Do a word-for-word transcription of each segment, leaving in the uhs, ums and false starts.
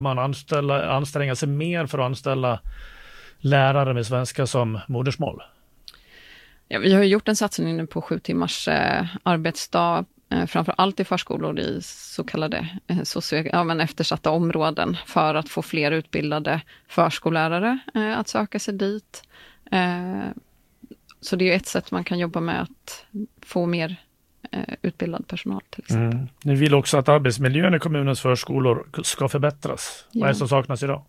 Man anställa, anstränga sig mer för att anställa lärare med svenska som modersmål? Ja, vi har gjort en satsning nu på sju timmars eh, arbetsdag, eh, framför allt i förskolor i så kallade eh, socio- ja, men eftersatta områden, för att få fler utbildade förskollärare eh, att söka sig dit. Eh, så det är ett sätt man kan jobba med att få mer eh, utbildad personal till exempel. Mm. Ni vill också att arbetsmiljön i kommunens förskolor ska förbättras. Ja. Vad är det som saknas idag?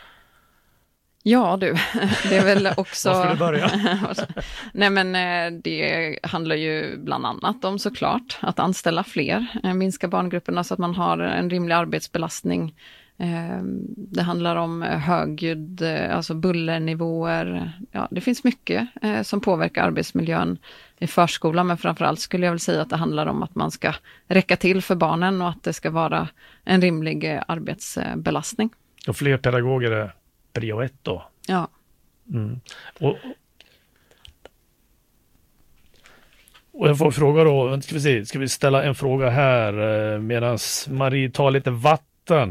Ja du, det är väl också... Var ska du börja? Nej men det handlar ju bland annat om såklart att anställa fler, minska barngrupperna så att man har en rimlig arbetsbelastning. Det handlar om högljudd, alltså bullernivåer. Ja, det finns mycket som påverkar arbetsmiljön i förskolan, men framförallt skulle jag väl säga att det handlar om att man ska räcka till för barnen och att det ska vara en rimlig arbetsbelastning. Och fler pedagoger är prio ett då? Ja. Mm. Och, och jag får fråga då, ska vi se, ska vi ställa en fråga här medan Marie tar lite vatten.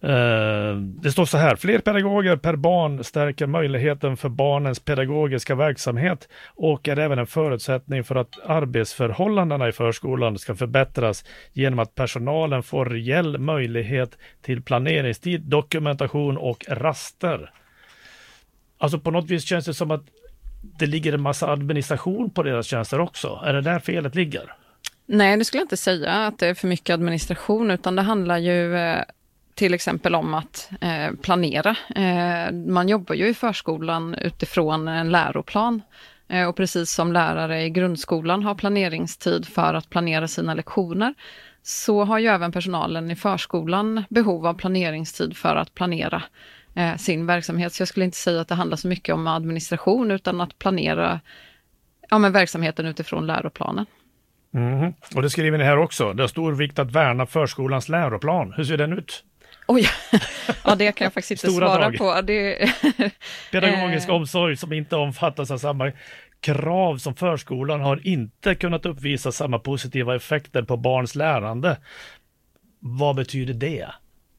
Det står så här: fler pedagoger per barn stärker möjligheten för barnens pedagogiska verksamhet och är även en förutsättning för att arbetsförhållandena i förskolan ska förbättras genom att personalen får reell möjlighet till planeringstid, dokumentation och raster. Alltså på något vis känns det som att det ligger en massa administration på deras tjänster också. Är det där felet ligger? Nej, det skulle jag inte säga att det är för mycket administration, utan det handlar ju till exempel om att eh, planera. Eh, man jobbar ju i förskolan utifrån en läroplan. Eh, och precis som lärare i grundskolan har planeringstid för att planera sina lektioner, så har ju även personalen i förskolan behov av planeringstid för att planera eh, sin verksamhet. Så jag skulle inte säga att det handlar så mycket om administration, utan att planera ja, men verksamheten utifrån läroplanen. Mm. Och det skriver ni här också. Det är stor vikt att värna förskolans läroplan. Hur ser den ut? Oj, ja det kan jag faktiskt inte svara drag. på. Det... Pedagogisk omsorg som inte omfattas av samma krav som förskolan har inte kunnat uppvisa samma positiva effekter på barns lärande. Vad betyder det?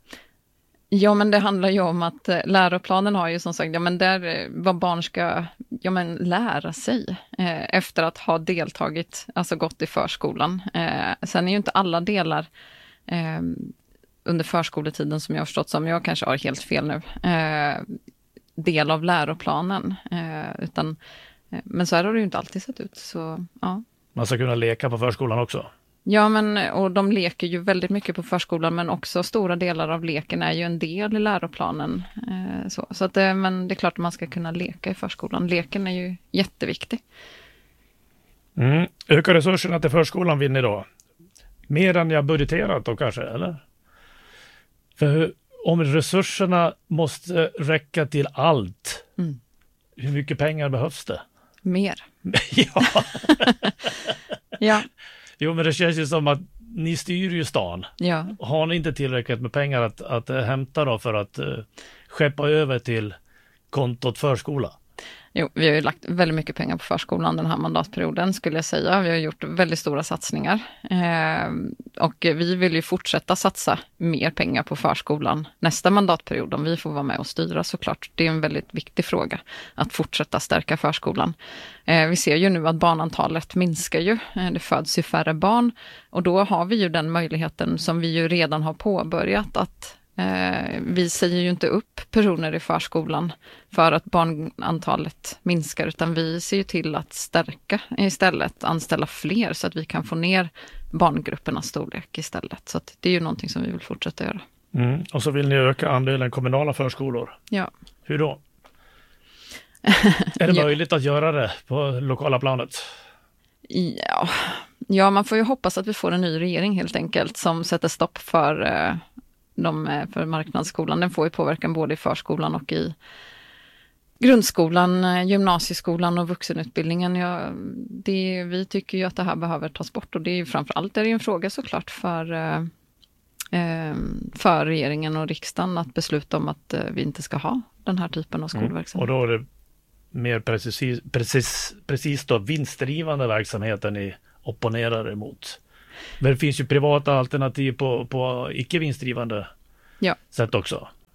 Ja, men det handlar ju om att läroplanen har ju som sagt, ja men där vad barn ska ja, men lära sig eh, efter att ha deltagit, alltså gått i förskolan. Eh, sen är ju inte alla delar eh, under förskoletiden, som jag har förstått, som jag kanske har helt fel nu, eh, del av läroplanen. Eh, utan, eh, men så här har det ju inte alltid sett ut. Så, ja. Man ska kunna leka på förskolan också? Ja, men, och de leker ju väldigt mycket på förskolan, men också stora delar av leken är ju en del i läroplanen. Eh, så så att, eh, men det är klart att man ska kunna leka i förskolan. Leken är ju jätteviktig. Mm. Öka resurserna till förskolan vill ni då? Mer än jag budgeterat då kanske, eller? För om resurserna måste räcka till allt, mm. hur mycket pengar behövs det? Mer. ja. ja. Jo, men det känns ju som att ni styr ju stan. Ja. Har ni inte tillräckligt med pengar att, att hämta då för att uh, skeppa över till kontot förskola? Jo, vi har ju lagt väldigt mycket pengar på förskolan den här mandatperioden skulle jag säga. Vi har gjort väldigt stora satsningar. Eh, och vi vill ju fortsätta satsa mer pengar på förskolan nästa mandatperiod om vi får vara med och styra såklart. Det är en väldigt viktig fråga att fortsätta stärka förskolan. Eh, vi ser ju nu att barnantalet minskar ju. Eh, det föds ju färre barn. Och då har vi ju den möjligheten som vi ju redan har påbörjat att Eh, vi säger ju inte upp personer i förskolan för att barnantalet minskar, utan vi ser ju till att stärka istället, anställa fler så att vi kan få ner barngruppernas storlek istället. Så att det är ju någonting som vi vill fortsätta göra. Mm. Och så vill ni öka andelen kommunala förskolor. Ja. Hur då? Är det ja. möjligt att göra det på lokala planet? Ja. ja, man får ju hoppas att vi får en ny regering helt enkelt som sätter stopp för eh, De för marknadsskolan. Den får ju påverkan både i förskolan och i grundskolan, gymnasieskolan och vuxenutbildningen. Ja, det, vi tycker ju att det här behöver tas bort, och det är ju framförallt är det en fråga såklart för, eh, för regeringen och riksdagen att besluta om att eh, vi inte ska ha den här typen av skolverksamhet. Mm. Och då är det mer precis, precis, precis då vinstdrivande verksamheten ni opponerar emot. Men det finns ju privata alternativ på, på icke vinstdrivande ja. sätt också.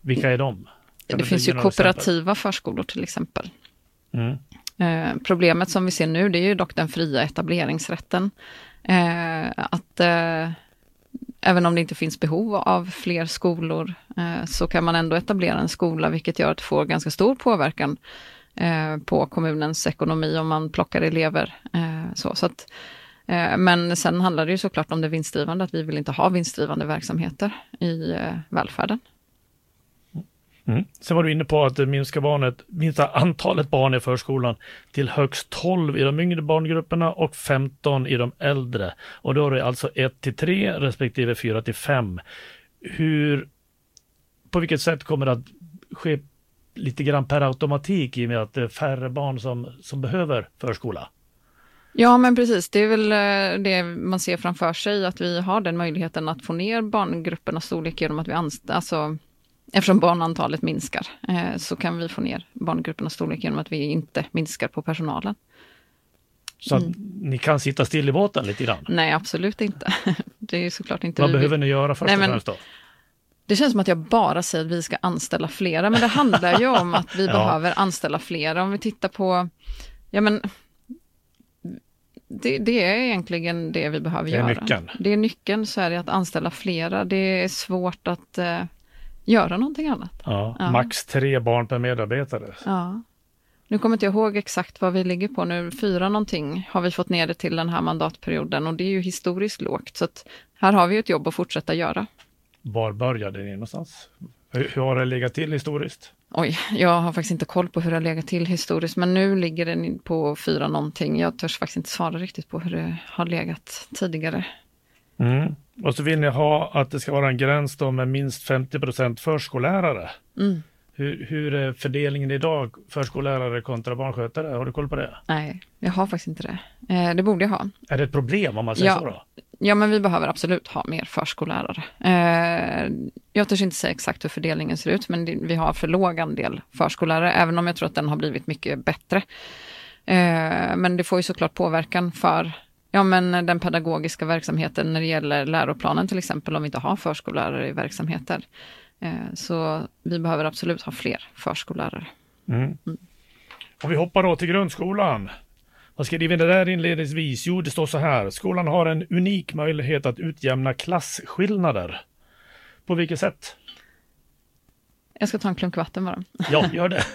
Vilka är de? Kan det du finns ge ju några kooperativa exempel? Förskolor till exempel. Mm. Eh, problemet som vi ser nu, det är ju dock den fria etableringsrätten. Eh, att eh, även om det inte finns behov av fler skolor eh, så kan man ändå etablera en skola, vilket gör att det får ganska stor påverkan eh, på kommunens ekonomi om man plockar elever. Eh, så, så att, eh, men sen handlar det ju såklart om det vinstdrivande, att vi vill inte ha vinstdrivande verksamheter i eh, välfärden. Mm. Sen var du inne på att minska, barnet, minska antalet barn i förskolan till högst tolv i de yngre barngrupperna och femton i de äldre. Och då är det alltså ett till tre respektive fyra till fem. Hur, på vilket sätt kommer det att ske lite grann per automatik i och med att det är färre barn som, som behöver förskola? Ja, men precis. Det är väl det man ser framför sig, att vi har den möjligheten att få ner barngruppernas storlek genom att vi anställer, alltså eftersom barnantalet minskar eh, så kan vi få ner barngruppernas storlek genom att vi inte minskar på personalen. Så att mm. ni kan sitta still i båten lite grann? Nej, absolut inte. Det är såklart inte. Vad vi... behöver ni göra först Nej, och men... främst då? Det känns som att jag bara säger att vi ska anställa flera, men det handlar ju om att vi ja. behöver anställa flera. Om vi tittar på, ja men, det, det är egentligen det vi behöver göra. Det är göra. nyckeln. Det är nyckeln, så är det att anställa flera. Det är svårt att eh, göra någonting annat. Ja, ja, max tre barn per medarbetare. Ja. Nu kommer inte jag ihåg exakt vad vi ligger på nu. Fyra någonting har vi fått ner det till den här mandatperioden, och det är ju historiskt lågt. Så att här har vi ett jobb att fortsätta göra. Var började ni någonstans? Hur, hur har det legat till historiskt? Oj, jag har faktiskt inte koll på hur det har legat till historiskt, men nu ligger den på fyra någonting. Jag törs faktiskt inte svara riktigt på hur det har legat tidigare. Mm. Och så vill ni ha att det ska vara en gräns då med minst femtio procent förskollärare. Mm. Hur, hur är fördelningen idag, förskollärare kontra barnskötare? Har du koll på det? Nej, jag har faktiskt inte det. Eh, det borde jag ha. Är det ett problem om man säger ja. så då? Ja, men vi behöver absolut ha mer förskollärare. Eh, jag törs inte säga exakt hur fördelningen ser ut, men det, vi har för låg andel förskollärare, även om jag tror att den har blivit mycket bättre. Eh, men det får ju såklart påverkan för ja, men den pedagogiska verksamheten när det gäller läroplanen till exempel, om vi inte har förskollärare i verksamheter. Eh, så vi behöver absolut ha fler förskollärare. Mm. Mm. Och vi hoppar då till grundskolan. Vad skriver det där inledningsvis? Jo, det står så här. Skolan har en unik möjlighet att utjämna klasskillnader. På vilket sätt? Jag ska ta en klunk vatten bara. Ja, gör det.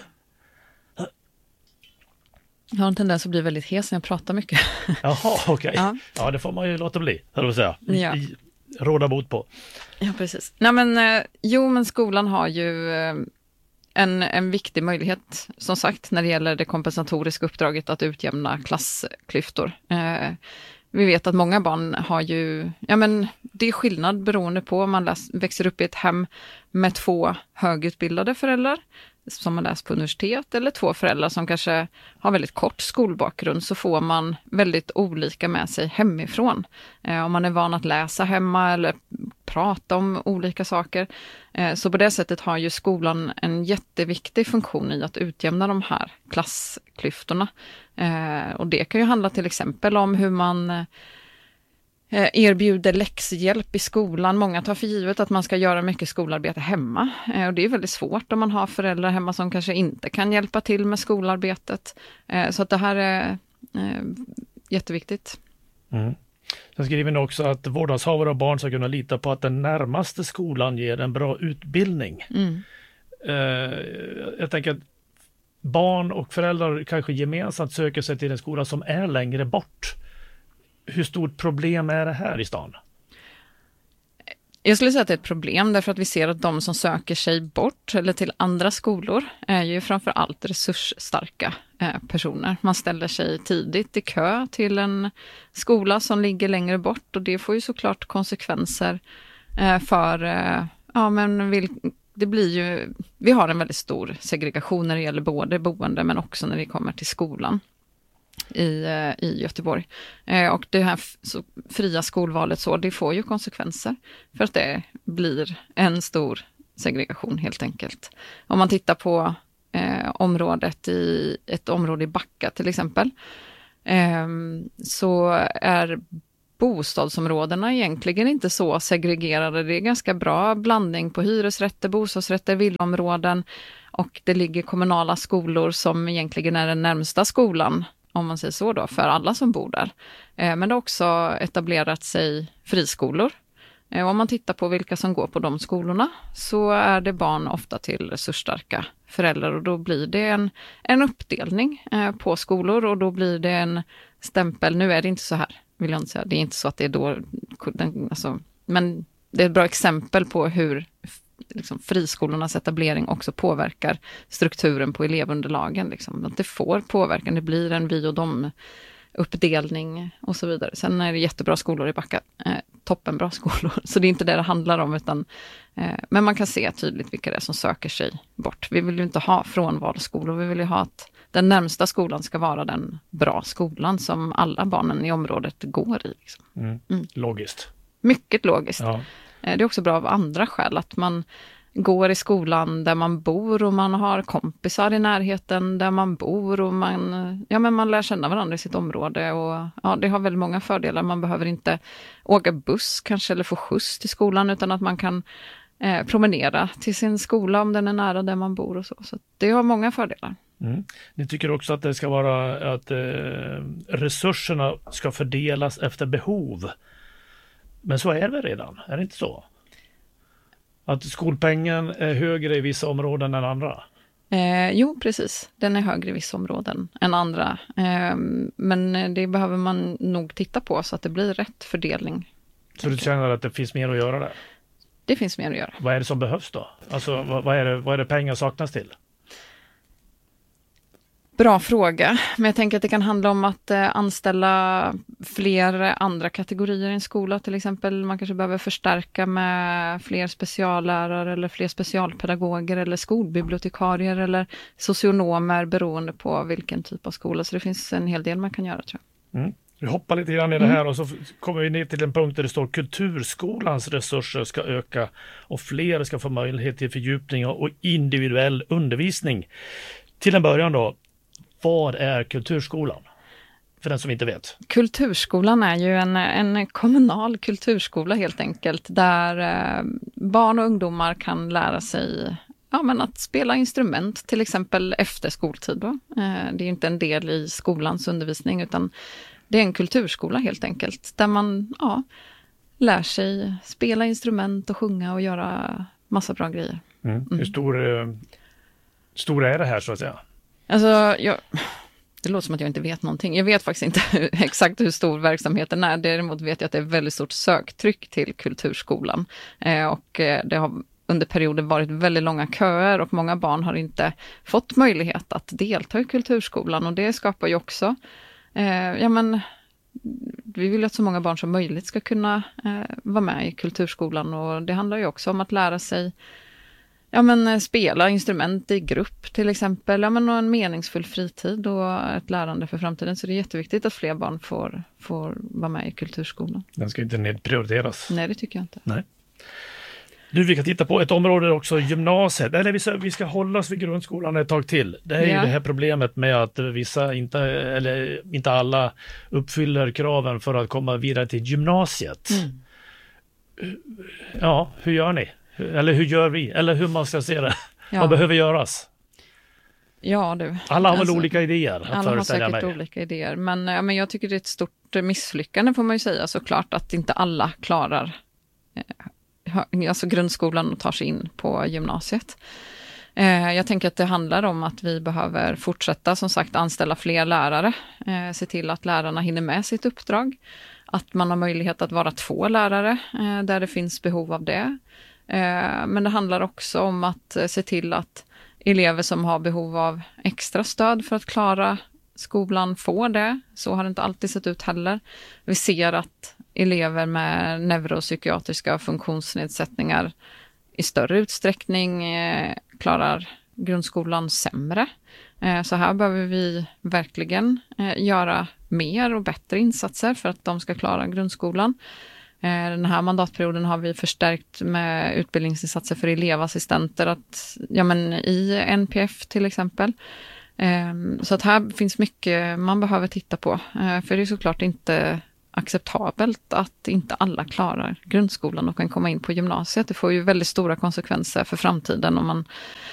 Jag har en tendens att bli väldigt hes när jag pratar mycket. Jaha, okej. Okay. Ja. ja, det får man ju låta bli, höll jag säga. Ja. I, råda bot på. Ja, precis. Nej, men, eh, jo, men skolan har ju eh, en, en viktig möjlighet, som sagt, när det gäller det kompensatoriska uppdraget att utjämna klassklyftor. Eh, vi vet att många barn har ju, ja men det är skillnad beroende på om man läs, växer upp i ett hem med två högutbildade föräldrar som har läst på universitet, eller två föräldrar som kanske har väldigt kort skolbakgrund, så får man väldigt olika med sig hemifrån. Eh, om man är van att läsa hemma eller prata om olika saker. Eh, så på det sättet har ju skolan en jätteviktig funktion i att utjämna de här klassklyftorna. Eh, och det kan ju handla till exempel om hur man erbjuder läxhjälp i skolan. Många tar för givet att man ska göra mycket skolarbete hemma. Och det är väldigt svårt om man har föräldrar hemma som kanske inte kan hjälpa till med skolarbetet. Så att det här är jätteviktigt. Mm. Sen skriver ni också att vårdnadshavare och barn ska kunna lita på att den närmaste skolan ger en bra utbildning. Mm. Jag tänker att barn och föräldrar kanske gemensamt söker sig till en skola som är längre bort. Hur stort problem är det här i stan? Jag skulle säga att det är ett problem, därför att vi ser att de som söker sig bort eller till andra skolor är ju framför allt resursstarka personer. Man ställer sig tidigt i kö till en skola som ligger längre bort, och det får ju såklart konsekvenser för, ja men vill, det blir ju, vi har en väldigt stor segregation när det gäller både boende men också när det kommer till skolan i, i Göteborg. Eh, och det här f- så, fria skolvalet så, det får ju konsekvenser för att det blir en stor segregation helt enkelt. Om man tittar på eh, området i ett område i Backa till exempel, eh, så är bostadsområdena egentligen inte så segregerade. Det är ganska bra blandning på hyresrätter, bostadsrätter, villaområden och det ligger kommunala skolor som egentligen är den närmsta skolan, om man säger så då, för alla som bor där. Men det har också etablerat sig friskolor. Om man tittar på vilka som går på de skolorna så är det barn ofta till resursstarka föräldrar och då blir det en, en uppdelning på skolor och då blir det en stämpel. Nu är det inte så här, vill jag inte säga. Det är inte så att det är då, alltså, men det är ett bra exempel på hur liksom, friskolornas etablering också påverkar strukturen på elevunderlagen. Liksom. Att det får påverkan, det blir en vi och dem uppdelning och så vidare. Sen är det jättebra skolor i Backa, eh, toppenbra skolor, så det är inte det det handlar om utan, eh, men man kan se tydligt vilka det är som söker sig bort. Vi vill ju inte ha frånvalsskolor, vi vill ju ha att den närmsta skolan ska vara den bra skolan som alla barnen i området går i. Liksom. Mm. Mm. Logiskt. Mycket logiskt. Ja. Eh, det är också bra av andra skäl att man går i skolan där man bor och man har kompisar i närheten där man bor och man, ja, men man lär känna varandra i sitt område och ja, det har väldigt många fördelar. Man behöver inte åka buss kanske eller få skjuts till skolan utan att man kan eh, promenera till sin skola om den är nära där man bor och så. Så det har många fördelar. Mm. Ni tycker också att det ska vara att eh, resurserna ska fördelas efter behov. Men så är det redan, är det inte så? Att skolpengen är högre i vissa områden än andra? Eh, jo, precis. Den är högre i vissa områden än andra. Eh, men det behöver man nog titta på så att det blir rätt fördelning. Så du känner att det finns mer att göra där? Det finns mer att göra. Vad är det som behövs då? Alltså, vad, vad, är, det, vad är det pengar saknas till? Bra fråga, men jag tänker att det kan handla om att eh, anställa fler andra kategorier i en skola. Till exempel man kanske behöver förstärka med fler speciallärare eller fler specialpedagoger eller skolbibliotekarier eller socionomer beroende på vilken typ av skola. Så det finns en hel del man kan göra, tror jag. Mm. Vi hoppar lite grann i det här och så kommer vi ner till en punkt där det står kulturskolans resurser ska öka och fler ska få möjlighet till fördjupning och individuell undervisning. Till en början då, vad är kulturskolan? För den som inte vet. Kulturskolan är ju en, en kommunal kulturskola helt enkelt. Där eh, barn och ungdomar kan lära sig ja, men att spela instrument till exempel efter skoltid. Då. Eh, det är inte en del i skolans undervisning utan det är en kulturskola helt enkelt. Där man ja, lär sig spela instrument och sjunga och göra massa bra grejer. Mm. Mm. Hur stor, eh, stor är det här så att säga? Alltså, jag, det låter som att jag inte vet någonting. Jag vet faktiskt inte exakt hur stor verksamheten är. Däremot vet jag att det är väldigt stort söktryck till kulturskolan. Eh, och eh, det har under perioden varit väldigt långa köer och många barn har inte fått möjlighet att delta i kulturskolan. Och det skapar ju också, eh, ja men, vi vill att så många barn som möjligt ska kunna eh, vara med i kulturskolan. Och det handlar ju också om att lära sig Ja, men spela instrument i grupp till exempel. Ja, men och en meningsfull fritid och ett lärande för framtiden. Så det är jätteviktigt att fler barn får, får vara med i kulturskolan. Den ska inte nedprioriteras. Nej, det tycker jag inte. Nej. Nu vi kan titta på ett område också, gymnasiet. Eller vi ska, vi ska hålla oss vid grundskolan ett tag till. Det är ja. ju det här problemet med att vissa, inte, eller inte alla, uppfyller kraven för att komma vidare till gymnasiet. Mm. Ja, hur gör ni? Eller hur gör vi? Eller hur man ska se det? Ja. Vad behöver göras? Ja, du. Alla har väl alltså, olika idéer? Alla har säkert mig. olika idéer. Men, ja, men jag tycker det är ett stort misslyckande får man ju säga såklart att inte alla klarar eh, alltså grundskolan och tar sig in på gymnasiet. Eh, jag tänker att det handlar om att vi behöver fortsätta som sagt anställa fler lärare. Eh, se till att lärarna hinner med sitt uppdrag. Att man har möjlighet att vara två lärare eh, där det finns behov av det. Men det handlar också om att se till att elever som har behov av extra stöd för att klara skolan får det. Så har det inte alltid sett ut heller. Vi ser att elever med neuropsykiatriska funktionsnedsättningar i större utsträckning klarar grundskolan sämre. Så här behöver vi verkligen göra mer och bättre insatser för att de ska klara grundskolan. Den här mandatperioden har vi förstärkt med utbildningsinsatser för elevassistenter att, ja men, i N P F till exempel. Så att här finns mycket man behöver titta på. För det är såklart inte acceptabelt att inte alla klarar grundskolan och kan komma in på gymnasiet. Det får ju väldigt stora konsekvenser för framtiden om man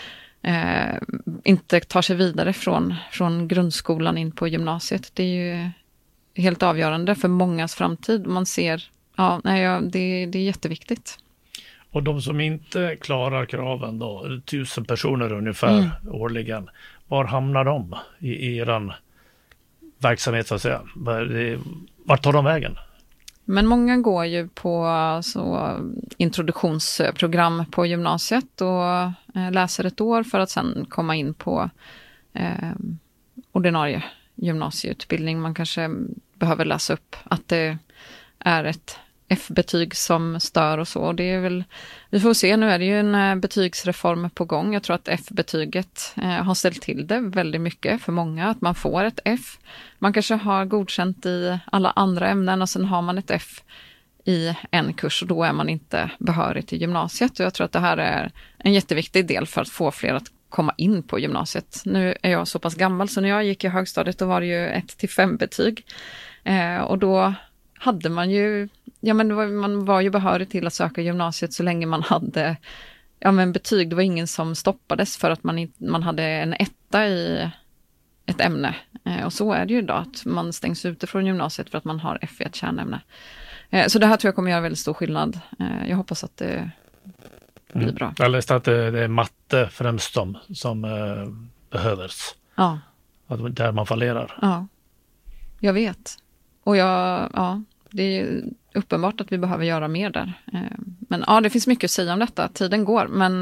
eh, inte tar sig vidare från, från grundskolan in på gymnasiet. Det är ju helt avgörande för mångas framtid. Man ser, ja, nej, ja det, det är jätteviktigt. Och de som inte klarar kraven då, tusen personer ungefär mm. årligen, var hamnar de i, i eran verksamhet så att säga? Vart tar de vägen? Men många går ju på så, introduktionsprogram på gymnasiet och eh, läser ett år för att sen komma in på eh, ordinarie gymnasieutbildning. Man kanske behöver läsa upp att det är ett F-betyg som stör och så. Det är väl, vi får se, nu är det ju en betygsreform på gång. Jag tror att F-betyget eh, har ställt till det väldigt mycket för många. Att man får ett F. Man kanske har godkänt i alla andra ämnen och sen har man ett F i en kurs och då är man inte behörig till gymnasiet. Och jag tror att det här är en jätteviktig del för att få fler att komma in på gymnasiet. Nu är jag så pass gammal så när jag gick i högstadiet då var det ju ett till fem betyg. Eh, och då hade man ju, ja men var, man var ju behörig till att söka gymnasiet så länge man hade, ja men betyg, det var ingen som stoppades för att man, man hade en etta i ett ämne. Eh, och så är det ju idag, att man stängs ute från gymnasiet för att man har F i ett kärnämne. Eh, så det här tror jag kommer göra väldigt stor skillnad. Eh, jag hoppas att det blir mm. bra. Jag läste att det, det är matte främst som, som eh, behövs. Ja. Att, där man fallerar. Ja, jag vet. Och jag, ja, det är uppenbart att vi behöver göra mer där. Men ja, det finns mycket att säga om detta. Tiden går, men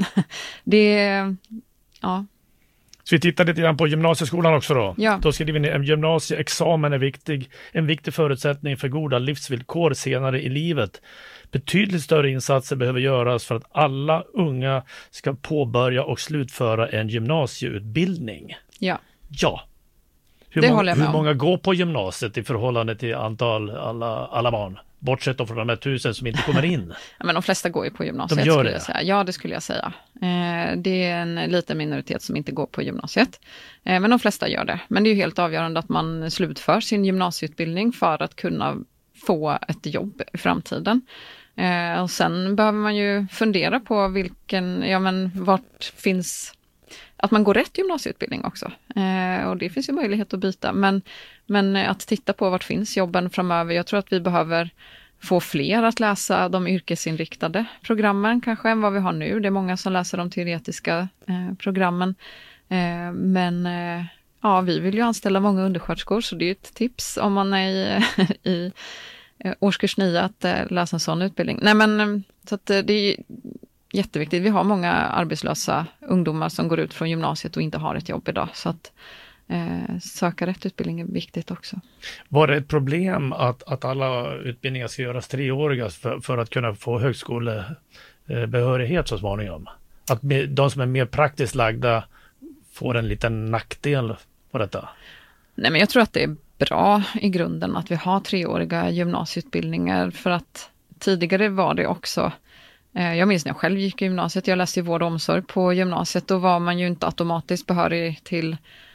det, ja. Så vi tittar lite grann på gymnasieskolan också då. Ja. Då skriver ni en gymnasieexamen är viktig, en viktig förutsättning för goda livsvillkor senare i livet. Betydligt större insatser behöver göras för att alla unga ska påbörja och slutföra en gymnasieutbildning. Ja. Ja. Hur, det många, håller jag med hur om. många går på gymnasiet i förhållande till antal alla, alla barn? Bortsett från de här tusen som inte kommer in. Ja, men de flesta går ju på gymnasiet. De gör skulle det. Jag säga. Ja, det skulle jag säga. Eh, det är en liten minoritet som inte går på gymnasiet. Eh, men de flesta gör det. Men det är ju helt avgörande att man slutför sin gymnasieutbildning för att kunna få ett jobb i framtiden. Eh, och sen behöver man ju fundera på vilken, ja men vart finns, att man går rätt gymnasieutbildning också. Eh, och det finns ju möjlighet att byta. Men, men att titta på vart finns jobben framöver. Jag tror att vi behöver få fler att läsa de yrkesinriktade programmen kanske än vad vi har nu. Det är många som läser de teoretiska eh, programmen. Eh, men eh, ja, vi vill ju anställa många undersköterskor så det är ju ett tips om man är i, i eh, årskurs nio att eh, läsa en sån utbildning. Nej men så att det är jätteviktigt. Vi har många arbetslösa ungdomar som går ut från gymnasiet och inte har ett jobb idag. Så att eh, söka rätt utbildning är viktigt också. Var det ett problem att, att alla utbildningar ska göras treåriga för, för att kunna få högskolebehörighet så småningom? Att de som är mer praktiskt lagda får en liten nackdel på detta? Nej, men jag tror att det är bra i grunden att vi har treåriga gymnasieutbildningar för att tidigare var det också. Jag minns när jag själv gick i gymnasiet, jag läste i vård och omsorg på gymnasiet, då var man ju inte automatiskt behörig till,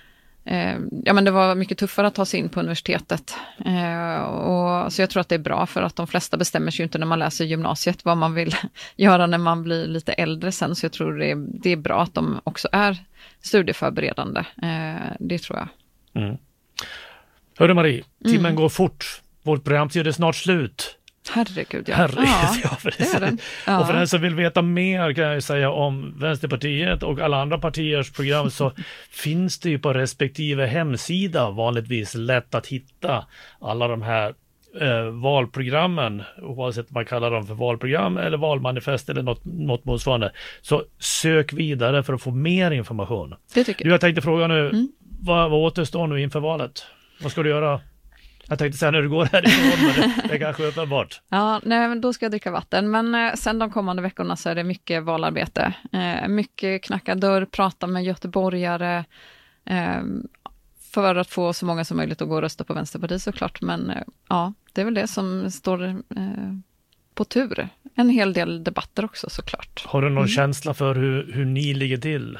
eh, ja men det var mycket tuffare att ta sig in på universitetet. Eh, och, så jag tror att det är bra för att de flesta bestämmer sig ju inte när man läser gymnasiet vad man vill göra när man blir lite äldre sen, så jag tror det är, det är bra att de också är studieförberedande. Eh, det tror jag. Mm. Hörru Marie, timmen mm. går fort, vårt programtid är snart slut. Herregud, ja. Herregud, ja, ja, det är den. Ja. Och för den som vill veta mer kan jag säga om Vänsterpartiet och alla andra partiers program så finns det ju på respektive hemsida vanligtvis lätt att hitta alla de här eh, valprogrammen, oavsett om man kallar dem för valprogram eller valmanifest eller något, något motsvarande. Så sök vidare för att få mer information. Det tycker jag. Du, jag tänkte fråga nu, mm. vad, vad återstår nu inför valet? Vad ska du göra? Jag tänkte säga när du går härifrån, men det, det kanske är uppenbart. Ja, nej, men då ska jag dricka vatten. Men eh, sen de kommande veckorna så är det mycket valarbete. Eh, mycket knacka dörr, prata med göteborgare. Eh, för att få så många som möjligt att gå och rösta på Vänsterpartiet såklart. Men eh, ja, det är väl det som står eh, på tur. En hel del debatter också såklart. Har du någon mm. känsla för hur, hur ni ligger till?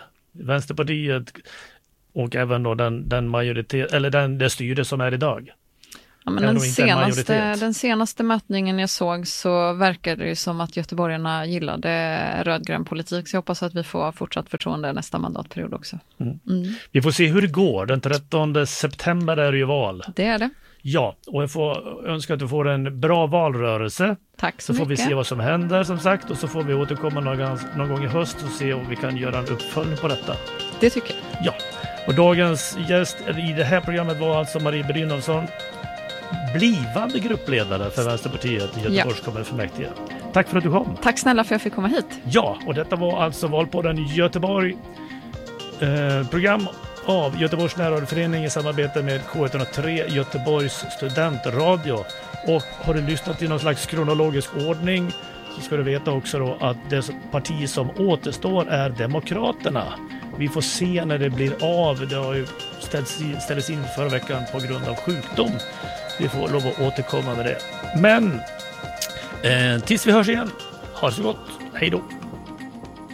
Vänsterpartiet och även då den, den majoritet, eller den, det styre som är idag? Ja, men den, senaste, den senaste mätningen jag såg så verkar det ju som att göteborgarna gillade rödgrön politik. Så jag hoppas att vi får fortsatt förtroende nästa mandatperiod också. Mm. Mm. Vi får se hur det går. Den trettonde september är det ju val. Det är det. Ja, och jag får önska att du får en bra valrörelse. Tack så, så mycket. får vi se vad som händer som sagt. Och så får vi återkomma någon, någon gång i höst och se om vi kan göra en uppföljning på detta. Det tycker jag. Ja, och dagens gäst i det här programmet var alltså Marie Brynolfsson, blivande gruppledare för Vänsterpartiet i Göteborgs ja. kommunfullmäktige. Tack för att du kom. Tack snälla för att jag fick komma hit. Ja, och detta var alltså Valpodden Göteborg, eh, program av Göteborgs närradioförening i samarbete med K ett noll tre Göteborgs studentradio. Och har du lyssnat i någon slags kronologisk ordning så ska du veta också då att det parti som återstår är Demokraterna. Vi får se när det blir av. Det har ju ställts in, ställts in förra veckan på grund av sjukdom. Vi får lov att återkomma med det. Men eh, tills vi hörs igen, ha det så gott. Hej då!